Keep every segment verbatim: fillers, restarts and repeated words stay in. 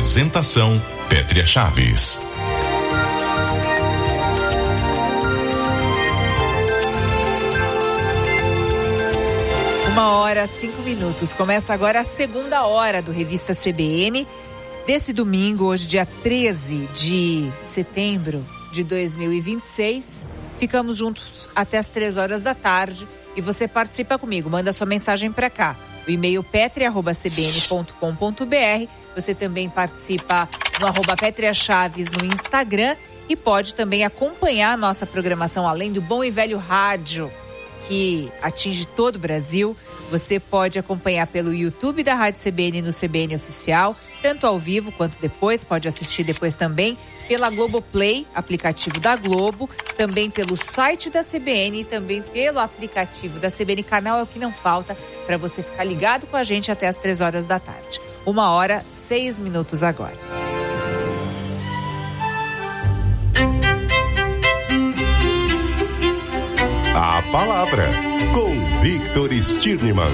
Apresentação Pétria Chaves. Uma hora, cinco minutos. Começa agora a segunda hora do Revista C B N. Desse domingo, hoje, dia treze de setembro de dois mil e vinte e seis. Ficamos juntos até as três horas da tarde. E você participa comigo, manda sua mensagem para cá. O e-mail petria arroba c b n ponto com ponto b r. Você também participa no arroba Pétria Chaves no Instagram. E pode também acompanhar a nossa programação, além do bom e velho rádio, que atinge todo o Brasil. Você pode acompanhar pelo YouTube da Rádio C B N no C B N Oficial, tanto ao vivo quanto depois, pode assistir depois também pela Globoplay, aplicativo da Globo, também pelo site da C B N e também pelo aplicativo da C B N. Canal é o que não falta para você ficar ligado com a gente até as três horas da tarde. Uma hora, seis minutos agora. A palavra com Victor Stirnemann.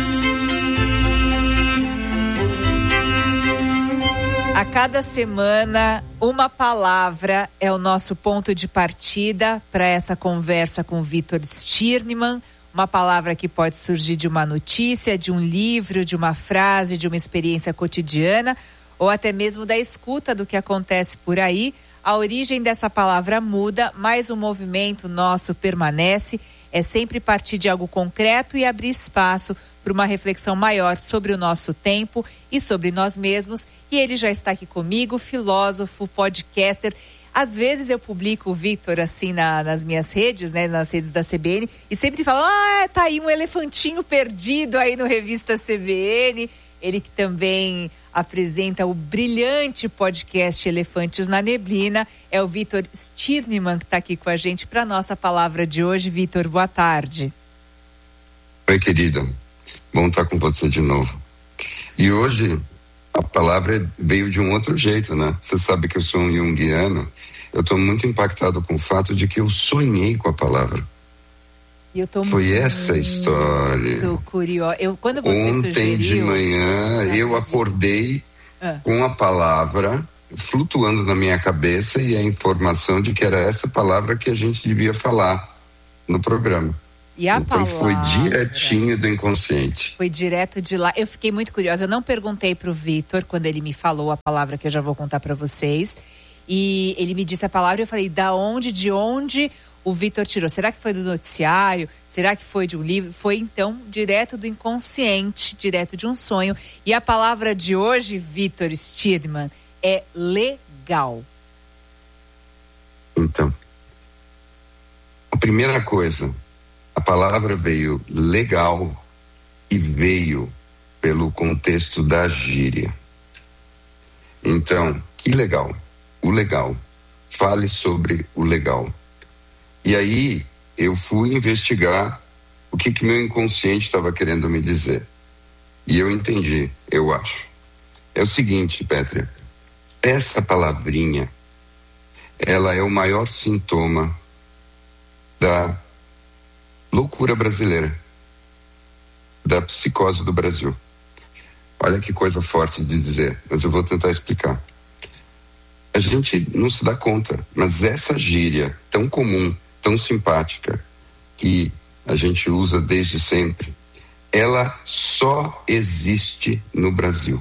A cada semana, uma palavra é o nosso ponto de partida para essa conversa com Victor Stirnemann. Uma palavra que pode surgir de uma notícia, de um livro, de uma frase, de uma experiência cotidiana ou até mesmo da escuta do que acontece por aí. A origem dessa palavra muda, mas o movimento nosso permanece. É sempre partir de algo concreto e abrir espaço para uma reflexão maior sobre o nosso tempo e sobre nós mesmos. E ele já está aqui comigo, filósofo, podcaster. Às vezes eu publico o Victor assim na, nas minhas redes, né, nas redes da C B N, e sempre falo, ah, tá aí um elefantinho perdido aí no Revista C B N. Ele que também apresenta o brilhante podcast Elefantes na Neblina. É o Victor Stirnemann que está aqui com a gente para a nossa palavra de hoje. Victor, boa tarde. Oi, querida. Bom estar com você de novo. E hoje a palavra veio de um outro jeito, né? Você sabe que eu sou um junguiano. Eu estou muito impactado com o fato de que eu sonhei com a palavra. Eu tô Foi essa a história. Tô curiosa. Eu, quando você Ontem sugeriu, de manhã eu acordei ah. com a palavra flutuando na minha cabeça e a informação de que era essa palavra que a gente devia falar no programa. E a então palavra, foi direitinho do inconsciente. Foi direto de lá. Eu fiquei muito curiosa. Eu não perguntei pro Victor quando ele me falou a palavra que eu já vou contar para vocês. E ele me disse a palavra e eu falei, da onde, de onde o Victor tirou? Será que foi do noticiário? Será que foi de um livro? Foi, então, direto do inconsciente, direto de um sonho. E a palavra de hoje, Victor Stirnemann, é legal. Então, a primeira coisa, a palavra veio legal e veio pelo contexto da gíria. Então, que legal. O legal. Fale sobre o legal. E aí eu fui investigar o que que meu inconsciente estava querendo me dizer. E eu entendi, eu acho. É o seguinte, Pétria, essa palavrinha, ela é o maior sintoma da loucura brasileira, da psicose do Brasil. Olha que coisa forte de dizer, mas eu vou tentar explicar. A gente não se dá conta, mas essa gíria tão comum, tão simpática, que a gente usa desde sempre, ela só existe no Brasil.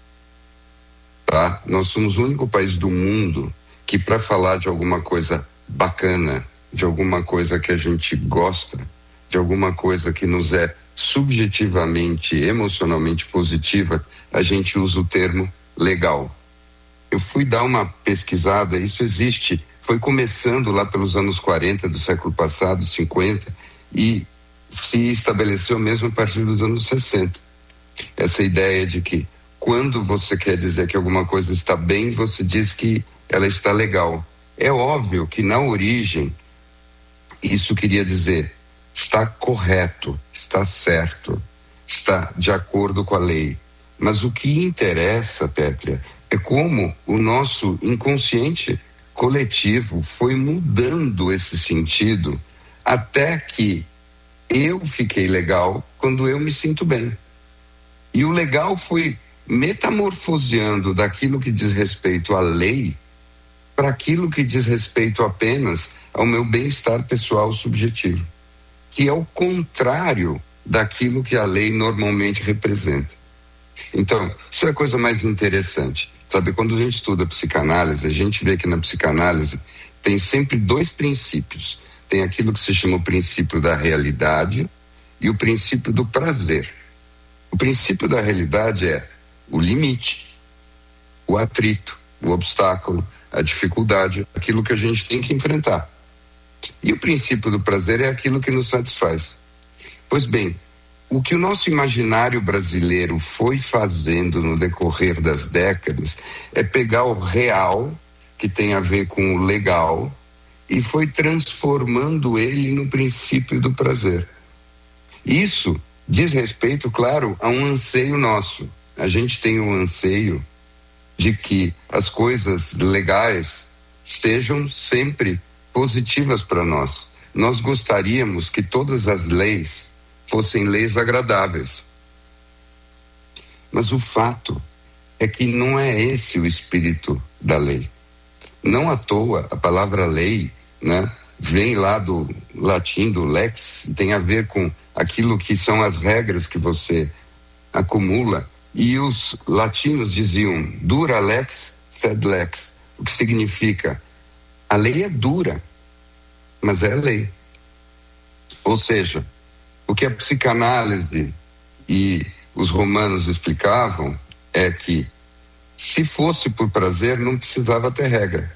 Tá? Nós somos o único país do mundo que, para falar de alguma coisa bacana, de alguma coisa que a gente gosta, de alguma coisa que nos é subjetivamente, emocionalmente positiva, a gente usa o termo legal. Eu fui dar uma pesquisada, isso existe, foi começando lá pelos anos quarenta do século passado, cinquenta, e se estabeleceu mesmo a partir dos anos sessenta. Essa ideia de que quando você quer dizer que alguma coisa está bem, você diz que ela está legal. É óbvio que na origem isso queria dizer está correto, está certo, está de acordo com a lei. Mas o que interessa, Pétria, é como o nosso inconsciente coletivo foi mudando esse sentido até que eu fiquei legal quando eu me sinto bem. E o legal foi metamorfoseando daquilo que diz respeito à lei para aquilo que diz respeito apenas ao meu bem-estar pessoal subjetivo, que é o contrário daquilo que a lei normalmente representa. Então, isso é a coisa mais interessante. Sabe, quando a gente estuda psicanálise, a gente vê que na psicanálise tem sempre dois princípios. Tem aquilo que se chama o princípio da realidade e o princípio do prazer. O princípio da realidade é o limite, o atrito, o obstáculo, a dificuldade, aquilo que a gente tem que enfrentar. E o princípio do prazer é aquilo que nos satisfaz. Pois bem, o que o nosso imaginário brasileiro foi fazendo no decorrer das décadas é pegar o real, que tem a ver com o legal, e foi transformando ele no princípio do prazer. Isso diz respeito, claro, a um anseio nosso. A gente tem um anseio de que as coisas legais sejam sempre positivas para nós. Nós gostaríamos que todas as leis fossem leis agradáveis. Mas o fato é que não é esse o espírito da lei. Não à toa a palavra lei, né, vem lá do latim, do lex, tem a ver com aquilo que são as regras que você acumula. E os latinos diziam dura lex, sed lex, o que significa a lei é dura, mas é lei. Ou seja, o que a psicanálise e os romanos explicavam é que se fosse por prazer não precisava ter regra.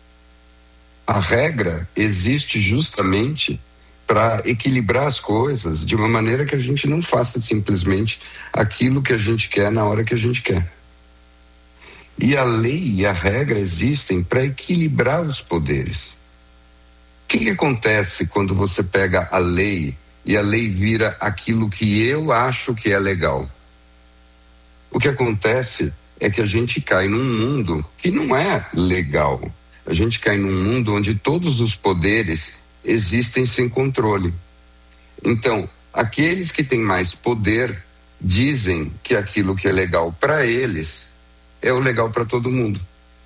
A regra existe justamente para equilibrar as coisas de uma maneira que a gente não faça simplesmente aquilo que a gente quer na hora que a gente quer. E a lei e a regra existem para equilibrar os poderes. O que, que acontece quando você pega a lei e a lei vira aquilo que eu acho que é legal? O que acontece é que a gente cai num mundo que não é legal. A gente cai num mundo onde todos os poderes existem sem controle. Então, aqueles que têm mais poder dizem que aquilo que é legal para eles é o legal para todo mundo.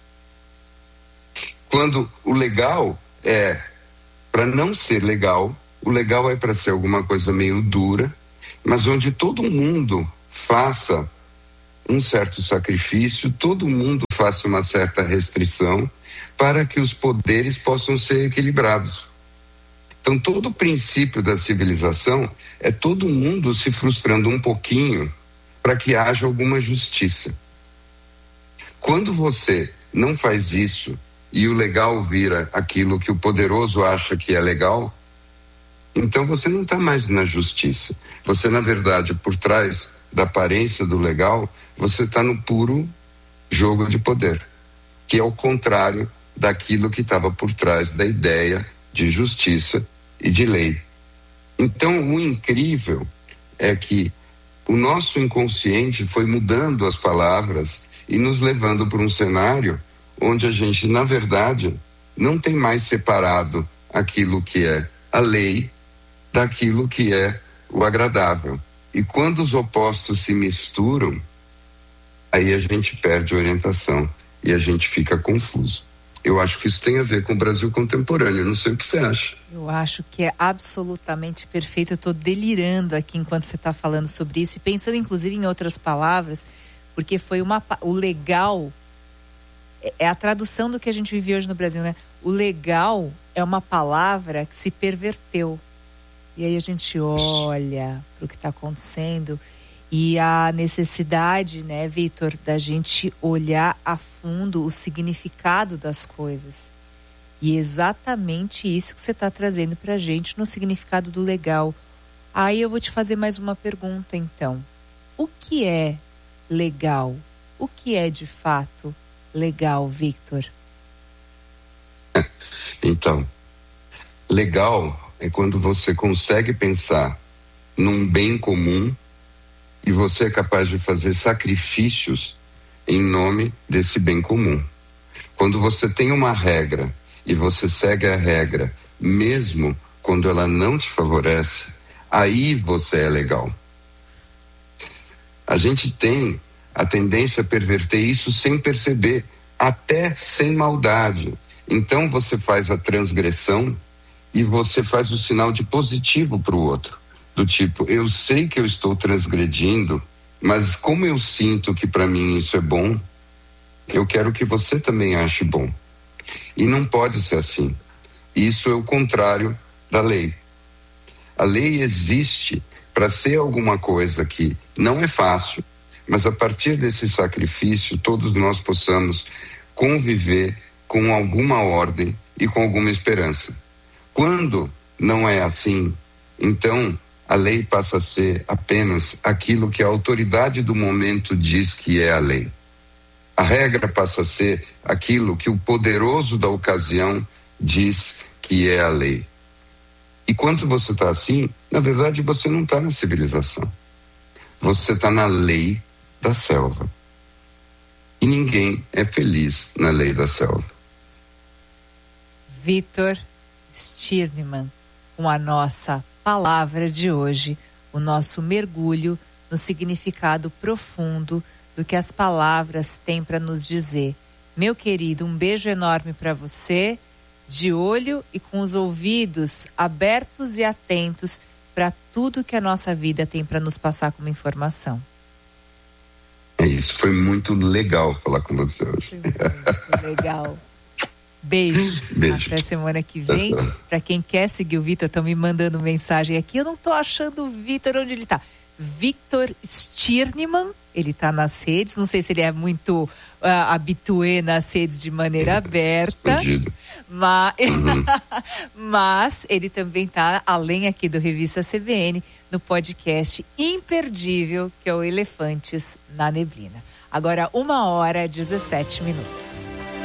Quando o legal é para não ser legal, o legal é para ser alguma coisa meio dura, mas onde todo mundo faça um certo sacrifício, todo mundo faça uma certa restrição para que os poderes possam ser equilibrados. Então, todo o princípio da civilização é todo mundo se frustrando um pouquinho para que haja alguma justiça. Quando você não faz isso e o legal vira aquilo que o poderoso acha que é legal, então você não está mais na justiça. Você, na verdade, por trás da aparência do legal, você está no puro jogo de poder, que é o contrário daquilo que estava por trás da ideia de justiça e de lei. Então, o incrível é que o nosso inconsciente foi mudando as palavras e nos levando para um cenário onde a gente, na verdade, não tem mais separado aquilo que é a lei daquilo que é o agradável. E quando os opostos se misturam, aí a gente perde a orientação e a gente fica confuso. Eu acho que isso tem a ver com o Brasil contemporâneo. Eu não sei o que você acha. Eu acho que é absolutamente perfeito. Eu estou delirando aqui enquanto você está falando sobre isso e pensando inclusive em outras palavras, porque foi uma... O legal é a tradução do que a gente vive hoje no Brasil, né? O legal é uma palavra que se perverteu. E aí a gente olha para o que está acontecendo e a necessidade, né, Vitor, da gente olhar a fundo o significado das coisas. E exatamente isso que você está trazendo para a gente no significado do legal. Aí eu vou te fazer mais uma pergunta, então. O que é legal? O que é, de fato, legal, Victor? Então, legal é quando você consegue pensar num bem comum e você é capaz de fazer sacrifícios em nome desse bem comum. Quando você tem uma regra e você segue a regra, mesmo quando ela não te favorece, aí você é legal. A gente tem a tendência a perverter isso sem perceber, até sem maldade. Então você faz a transgressão e você faz o sinal de positivo para o outro, do tipo, eu sei que eu estou transgredindo, mas como eu sinto que para mim isso é bom, eu quero que você também ache bom. E não pode ser assim. Isso é o contrário da lei. A lei existe para ser alguma coisa que não é fácil, mas a partir desse sacrifício todos nós possamos conviver com alguma ordem e com alguma esperança. Quando não é assim, então a lei passa a ser apenas aquilo que a autoridade do momento diz que é a lei. A regra passa a ser aquilo que o poderoso da ocasião diz que é a lei. E quando você está assim, na verdade você não está na civilização. Você está na lei da selva. E ninguém é feliz na lei da selva. Victor Stirnemann, com a nossa palavra de hoje, o nosso mergulho no significado profundo do que as palavras têm para nos dizer. Meu querido, um beijo enorme para você, de olho e com os ouvidos abertos e atentos para tudo que a nossa vida tem para nos passar como informação. É isso, foi muito legal falar com você hoje. Foi muito legal. Beijo. Beijo. Até semana que vem. Para quem quer seguir o Victor, estão me mandando mensagem aqui. Eu não estou achando o Victor onde ele está. Victor Stirnemann, ele está nas redes. Não sei se ele é muito uh, habitué nas redes de maneira aberta. Mas, uhum. Mas ele também está, além aqui do Revista C B N, no podcast imperdível, que é o Elefantes na Neblina. Agora, uma hora e dezessete minutos.